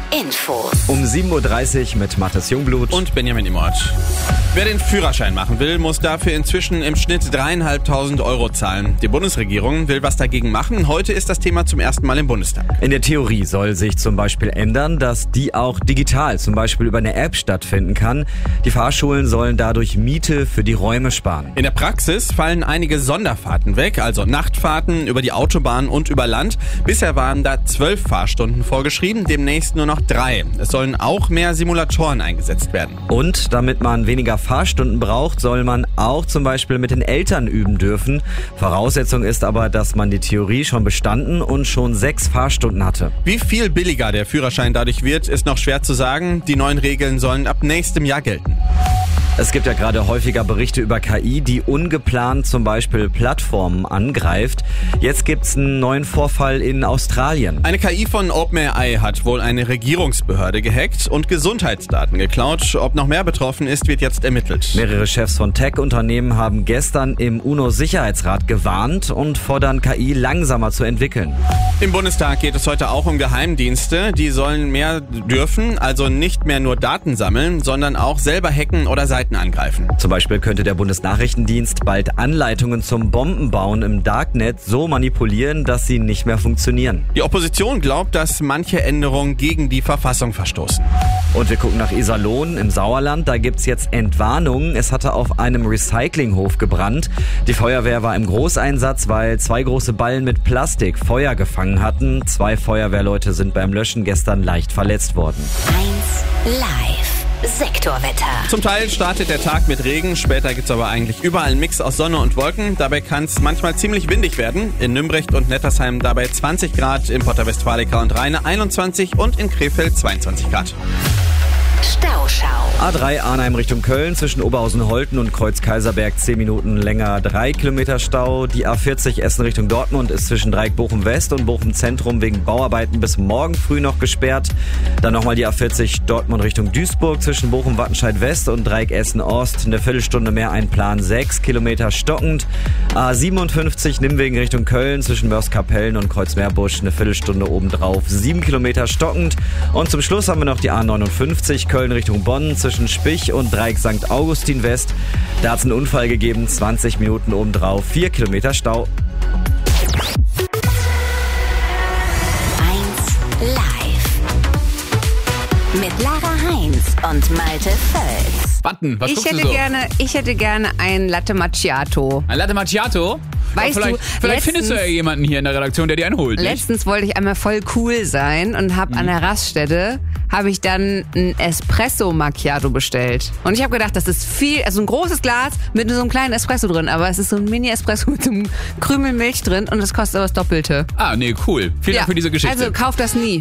Info. Um 7.30 Uhr mit Mathis Jungblut Und Benjamin Immort. Wer den Führerschein machen will, muss dafür inzwischen im Schnitt 3.500 Euro zahlen. Die Bundesregierung will was dagegen machen. Heute ist das Thema zum ersten Mal im Bundestag. In der Theorie soll sich zum Beispiel ändern, dass die auch digital, zum Beispiel über eine App stattfinden kann. Die Fahrschulen sollen dadurch Miete für die Räume sparen. In der Praxis fallen einige Sonderfahrten weg, also Nachtfahrten über die Autobahn und über Land. Bisher waren da 12 Fahrstunden vorgeschrieben, demnächst nur noch 3. Es sollen auch mehr Simulatoren eingesetzt werden. Und damit man weniger Fahrstunden braucht, soll man auch zum Beispiel mit den Eltern üben dürfen. Voraussetzung ist aber, dass man die Theorie schon bestanden und schon 6 Fahrstunden hatte. Wie viel billiger der Führerschein dadurch wird, ist noch schwer zu sagen. Die neuen Regeln sollen ab nächstem Jahr gelten. Es gibt ja gerade häufiger Berichte über KI, die ungeplant zum Beispiel Plattformen angreift. Jetzt gibt's einen neuen Vorfall in Australien. Eine KI von OpenAI hat wohl eine Regierungsbehörde gehackt und Gesundheitsdaten geklaut. Ob noch mehr betroffen ist, wird jetzt ermittelt. Mehrere Chefs von Tech-Unternehmen haben gestern im UNO-Sicherheitsrat gewarnt und fordern, KI langsamer zu entwickeln. Im Bundestag geht es heute auch um Geheimdienste. Die sollen mehr dürfen, also nicht mehr nur Daten sammeln, sondern auch selber hacken oder Seiten angreifen. Zum Beispiel könnte der Bundesnachrichtendienst bald Anleitungen zum Bombenbauen im Darknet so manipulieren, dass sie nicht mehr funktionieren. Die Opposition glaubt, dass manche Änderungen gegen die Verfassung verstoßen. Und wir gucken nach Iserlohn im Sauerland. Da gibt's jetzt Entwarnungen. Es hatte auf einem Recyclinghof gebrannt. Die Feuerwehr war im Großeinsatz, weil 2 große Ballen mit Plastik Feuer gefangen hatten. 2 Feuerwehrleute sind beim Löschen gestern leicht verletzt worden. 1 Live. Sektorwetter. Zum Teil startet der Tag mit Regen, später gibt's aber eigentlich überall einen Mix aus Sonne und Wolken. Dabei kann es manchmal ziemlich windig werden. In Nümbrecht und Nettersheim dabei 20 Grad, in Porta-Westfalica und Rheine 21 und in Krefeld 22 Grad. Stauschau. A3 Arnheim Richtung Köln zwischen Oberhausen-Holten und Kreuz-Kaiserberg 10 Minuten länger, 3 Kilometer Stau. Die A40 Essen Richtung Dortmund ist zwischen Dreieck Bochum-West und Bochum-Zentrum wegen Bauarbeiten bis morgen früh noch gesperrt. Dann nochmal die A40 Dortmund Richtung Duisburg zwischen Bochum-Wattenscheid-West und Dreieck Essen-Ost. Eine Viertelstunde mehr einplanen, 6 Kilometer stockend. A57 Nimwegen Richtung Köln zwischen Mörs-Kapellen und Kreuz-Meerbusch eine Viertelstunde obendrauf, 7 Kilometer stockend. Und zum Schluss haben wir noch die A59 Köln Richtung Bonn zwischen Spich und Dreieck St. Augustin West. Da hat es einen Unfall gegeben, 20 Minuten obendrauf, 4 Kilometer Stau. 1 Live. Mit Lara Heinz und Malte Völz. Button, was guckst du so? Ich hätte gerne ein Latte Macchiato. Ein Latte Macchiato? Weißt vielleicht du, findest du ja jemanden hier in der Redaktion, der dir einen holt. Nicht? Letztens wollte ich einmal voll cool sein und habe an der Raststätte dann ein Espresso Macchiato bestellt. Und ich habe gedacht, das ist viel, also ein großes Glas mit so einem kleinen Espresso drin, aber es ist so ein Mini-Espresso mit so einem Krümel Milch drin und das kostet aber das Doppelte. Ah, nee, cool. Vielen Dank für diese Geschichte. Also kauf das nie.